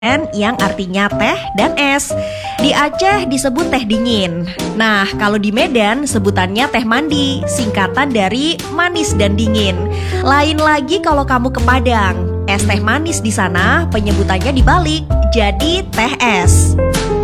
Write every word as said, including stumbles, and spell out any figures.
yang artinya teh dan es. Di Aceh disebut teh dingin. Nah, kalau di Medan sebutannya teh mandi, singkatan dari manis dan dingin. Lain lagi kalau kamu ke Padang, es teh manis di sana penyebutannya dibalik, jadi teh es.